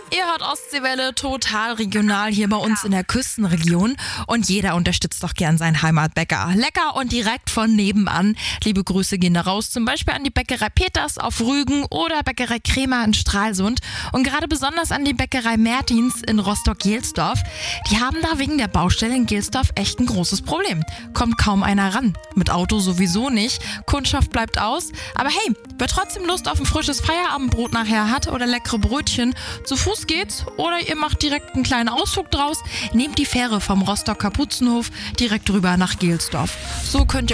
Ihr hört Ostseewelle, total regional hier bei uns in der Küstenregion. Und jeder unterstützt doch gern seinen Heimatbäcker. Lecker und direkt von nebenan. Liebe Grüße gehen da raus, zum Beispiel an die Bäckerei Peters auf Rügen oder Bäckerei Kremer in Stralsund. Und gerade besonders an die Bäckerei Mertins in Rostock-Gelsdorf. Die haben da wegen der Baustelle in Gelsdorf echt ein großes Problem. Kommt kaum einer ran. Mit Auto sowieso nicht. Kundschaft bleibt aus. Aber hey, wer trotzdem Lust auf ein frisches Feierabendbrot nachher hat oder leckere Brötchen, zu Fuß geht's oder ihr macht direkt einen kleinen Ausflug draus, nehmt die Fähre vom Rostock-Kapuzenhof direkt rüber nach Gelsdorf. So könnt ihr